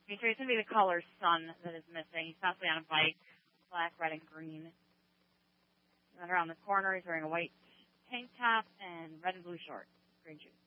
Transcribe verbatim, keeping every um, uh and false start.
Make sure it's going to be the color sun that is missing. He's possibly on a bike, black, red, and green. And then around the corner, he's wearing a white tank top and red and blue shorts, green shoes.